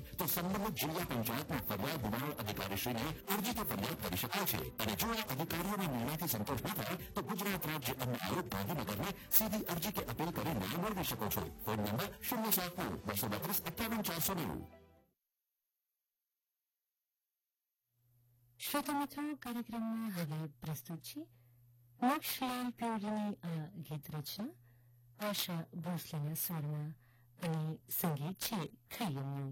તો સંબંધિત જિલ્લા પંચાયતના ફરિયાદ નિવારણ અધિકારીશ્રીને અરજીથી ફરિયાદ કરી શકાય છે અને જો આ અધિકારીઓના નિર્ણયથી સંતોષ ન થાય તો ગુજરાત રાજ્ય અન્ન આયોગ ગાંધીનગરને સીધી અરજી કે અપીલ કરી ન્યાય મેળવી શકો છો. ફોન નંબર 079 શ્રોતા મિત્રો, કાર્યક્રમમાં હવે પ્રસ્તુત છે મોક્ષલાલ પ્યોરીની આ ગીત રચના આશા ભોસલેના સ્વરમાં અને સંગીત છે ખૈયમનું.